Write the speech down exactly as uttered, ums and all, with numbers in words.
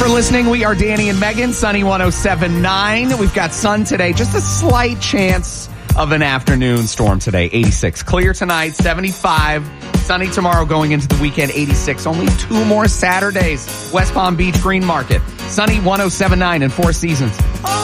for listening. We are Danny and Megan, Sunny one oh seven point nine. We've got sun today, just a slight chance of an afternoon storm today, eighty-six. Clear tonight, seventy-five. Sunny tomorrow going into the weekend, eighty-six. Only two more Saturdays. West Palm Beach, Green Market. Sunny one oh seven point nine and Four Seasons.